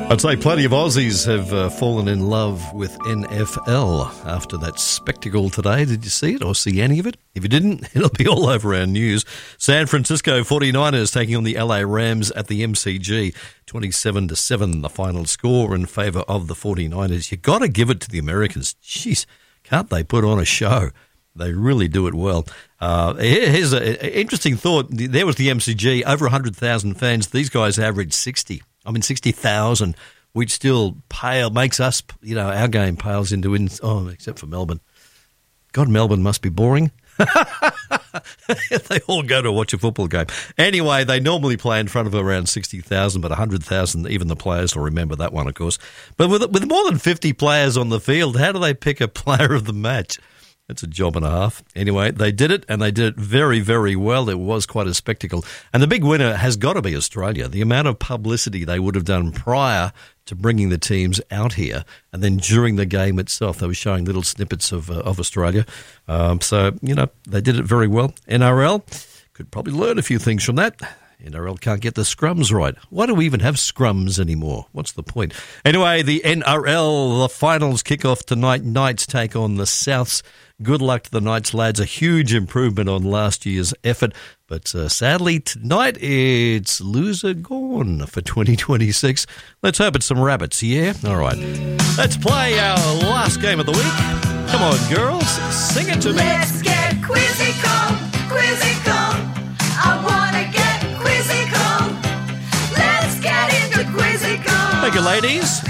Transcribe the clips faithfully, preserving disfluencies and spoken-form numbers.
I'd say plenty of Aussies have uh, fallen in love with N F L after that spectacle today. Did you see it or see any of it? If you didn't, it'll be all over our news. San Francisco forty-niners taking on the L A Rams at the M C G. twenty-seven to seven, the final score in favour of the forty-niners. You've got to give it to the Americans. Jeez, can't they put on a show? They really do it well. Uh, here's an interesting thought. There was the M C G, over one hundred thousand fans. These guys averaged sixty. I mean, sixty thousand, which still pale, makes us, you know, our game pales into, in, oh, except for Melbourne. God, Melbourne must be boring. They all go to watch a football game. Anyway, they normally play in front of around sixty thousand, but one hundred thousand, even the players will remember that one, of course. But with, with more than fifty players on the field, how do they pick a player of the match? That's a job and a half. Anyway, they did it, and they did it very, very well. It was quite a spectacle. And the big winner has got to be Australia. The amount of publicity they would have done prior to bringing the teams out here, and then during the game itself, they were showing little snippets of uh, of Australia. Um, so, you know, they did it very well. N R L could probably learn a few things from that. N R L can't get the scrums right. Why do we even have scrums anymore? What's the point? Anyway, the N R L, the finals kick off tonight. Knights take on the Souths. Good luck to the Knights, lads. A huge improvement on last year's effort. But uh, sadly, tonight it's loser gone for twenty twenty-six. Let's hope it's some rabbits, yeah? All right. Let's play our last game of the week. Come on, girls. Sing it to me. Let's get quizzical, quizzical. I want to get quizzical. Let's get into quizzical. Thank you, ladies.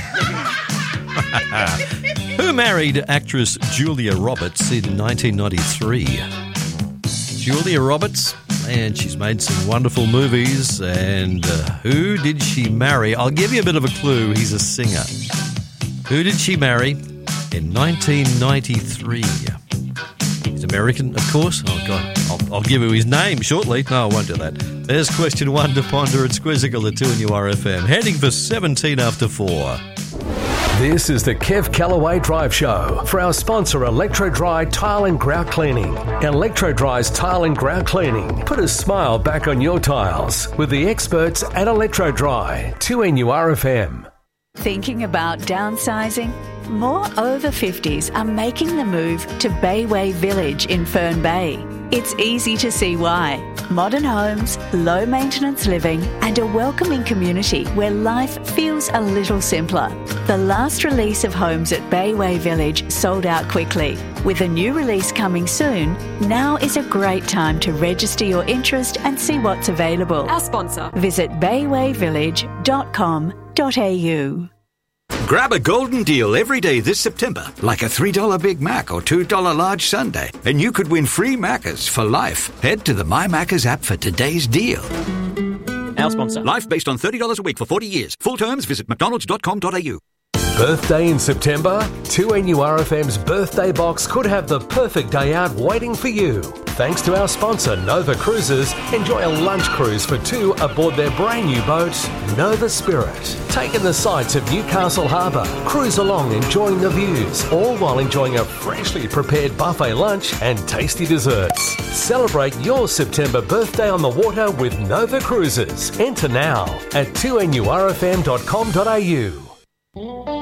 Who married actress Julia Roberts in nineteen ninety-three? Julia Roberts, and she's made some wonderful movies. And uh, who did she marry? I'll give you a bit of a clue. He's a singer. Who did she marry in nineteen ninety-three? He's American, of course. Oh, God. I'll, I'll give you his name shortly. No, I won't do that. There's question one to ponder. It's Quizzical at two N U R F M. Heading for seventeen after four. This is the Kev Callaway Drive Show for our sponsor, Electro Dry Tile and Grout Cleaning. Electro Dry's Tile and Grout Cleaning. Put a smile back on your tiles with the experts at Electro Dry. two N U R F M. Thinking about downsizing? More over fifties are making the move to Bayway Village in Fern Bay. It's easy to see why. Modern homes, low maintenance living, and a welcoming community where life feels a little simpler. The last release of homes at Bayway Village sold out quickly. With a new release coming soon, now is a great time to register your interest and see what's available. Our sponsor. Visit bayway village dot com dot a u. Grab a golden deal every day this September, like a three dollar Big Mac or two dollar large sundae, and you could win free Maccas for life. Head to the My Maccas app for today's deal. Our sponsor. Life based on thirty dollars a week for forty years. Full terms, visit mcdonalds dot com dot a u. Birthday in September? two N U R F M's birthday box could have the perfect day out waiting for you. Thanks to our sponsor, Nova Cruises, enjoy a lunch cruise for two aboard their brand new boat, Nova Spirit. Take in the sights of Newcastle Harbour, cruise along enjoying the views, all while enjoying a freshly prepared buffet lunch and tasty desserts. Celebrate your September birthday on the water with Nova Cruises. Enter now at two N U R F M dot com dot a u.